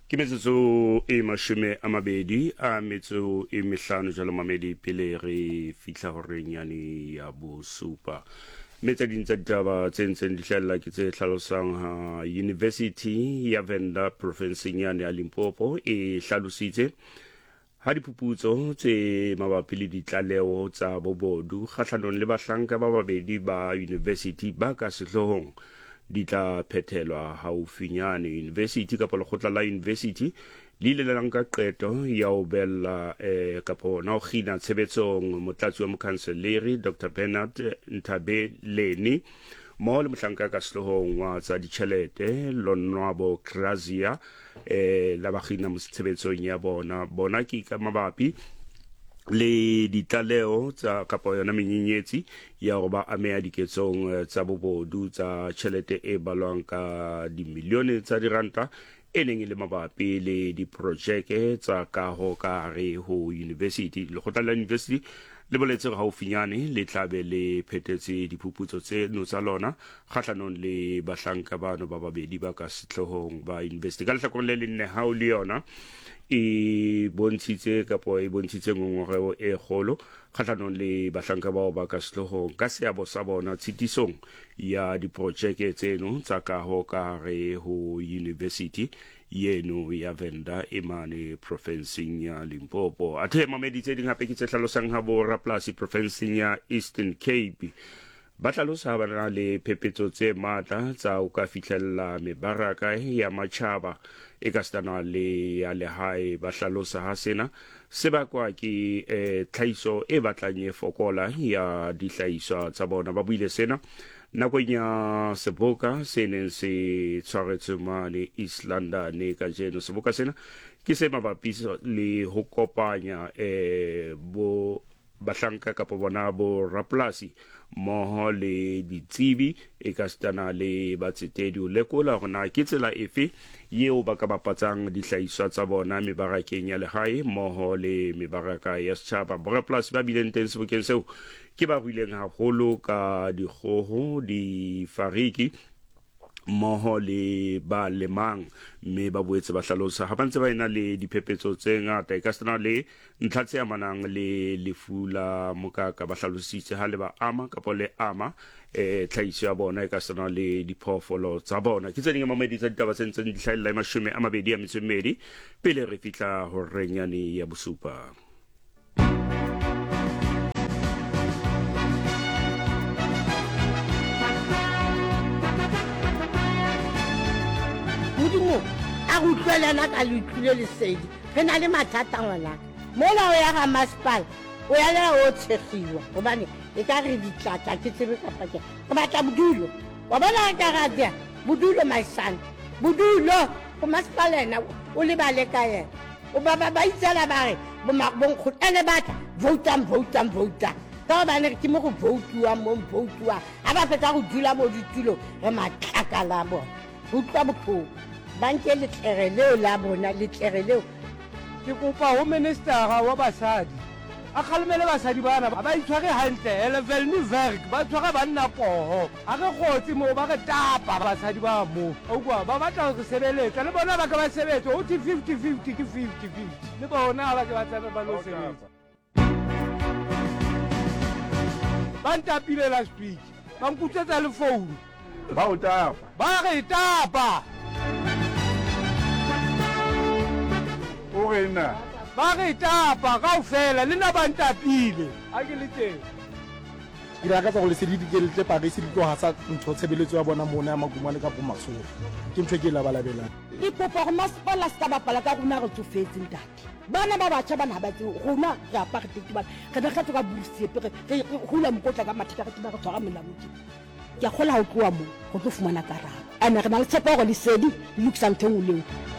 Ke metsotso e mashome a mabedi a metso e mehlano jalo mamedi pele re fihla horeng yani ya bosupa. Metsa dintsa ditaba tse ntseng di hlahella ke tse hlalosang ha University ya Venda provinceng yani ya Limpopo e hlalositse ha diphuputso tse mabapi le ditlaleho tsa bobodu kgahlanong le bahlanka ba babedi ba university ba ka sehlohong di tla phethelwa haufinyane. University kapa lekgotla la university le ile la nka qeto ya ho bella kapa na ho khina tshebetsong motlatsi wa mokhanseleri Dr Bernard Ntabeleni mo le mohlanka ka sehlohong wa tsa ditjhelete Lonwabo Grazia la ba khina mosebetsong ya bona ke ka mabapi le ditlaleho tsa kapa yona menyenyetsi ya go ba amea diketsong tsa bobodu tsa tjhelete e balwang ka dimilione tsa diranta e neng le mabapi le diprojeke tsa kaho ka re ho university. Lekgotla la university le boletse ga haufinyane le tlabe le phethetse diphuputso tse no tsa lona kgahlanong le bahlanka bano ba babedi ba ka sehlohong ba university. Ka lehlakong le lenne ha o le yona e bontshitse kapo e bontshitse ngongorego e kgolo kgahlanong le bahlanka bao ba ka sehlohong ka seabo sa bona tshitisong ya diprojeke tseno tsa kaho ka re ho university yeno ya Venda emane provinceng ya Limpopo. Athe mamedi tse ding hape ke tse hlalosang ha bo rapolasi provinceng ya Eastern Cape ba tlalosa ba na le phephetso tse matla tsa o ka fihlella mebaraka ya matjhaba e ka stana le ya lehae. Ba hlalosa ha sena se bakwa ke tlhaiso e batlang e fokola ya dihlahiswa tsa bona. Ba buile sena nakong ya seboka se neng se tshwaretswe mane East London ka jeno. Seboka sena ke se mabapi le ho kopanya bo bahlanka kapa bona bo rapolasi moho le ditsebi e ka stana le batsetedi o lekola hona ke tsela efe yeo ba ka bapatsang dihlahiswa tsa bona mebarakeng ya lehae moho le mebaraka ya setjhaba. Bo rapolasi ba bileng teng sebokeng seo ke ba buileng haholo ka dikgoho difariki moho le ba lemang mme ba boetse ba hlalosa ha ba ntse ba ena le diphephetso tse ngata e ka stana le ntlha tse amanang le lefu la mokaka. Ba hlalositse ha le ba ama kapa le ama tlhahiso ya bona e ka stana le diphoofolo tsa bona. Ke tse ding mamedi tsa ditaba tse ntseng di hlahella mashome a mabedi a metso e mmedi pele re fihla ho renyane ya bosupa. A utlwelana ka lutlile lesedi re na le mathata ngwana mola o ya ga masepala o ya le o tshegiwa gobane e ka re ditlatsa ke tsebe kapa ke re batla bodulo wa bona ka radia bodulo my son bodulo go masepala ena o le bale ka yena o ba itsela ba re bo makbonkgo ene batla vouta ka bana ke mo go voutuwa a ba fetsa go dula mo ditulo re matlakala bona utlwa botlhoko banke le tlereleo la bona le tlereleo ke kopa ho minister wa basadi a khalmele basadi bana ba itshware hantle level ni verk ba tshwara banna poho a re khotsi mo ba re tapa basadi ba mo o kwa ba batla go sebeletsa le bona ba ka ba sebetsa o ti 50-50 ke 50-50 le bona ba ke ba tsana ba lo sebetsa ba ntapile last week ba nkutsetsa le phone ba o tapa ba re tapa o rena ba re tapa kaofela le na ba ntapile a ke le teng ke ra ka tsa go le sedidi ke le tle Paris di tloga sa ntho tshebeletso ya bona mona ya magumane ka bomasolo ke ntho ke la balabelang ke popo go masepala ska bapala ka rona re tsofetse ntate bana ba batjha bana ba tse rona re apartheid bana re na ka tsoka busepe re hula mokotla ka mathika re tla re tshwara melamuti ke a gola ho tloa mo go tlo fumana karabo ana re na le tshepo go le sedi le luksa ntho ngoleng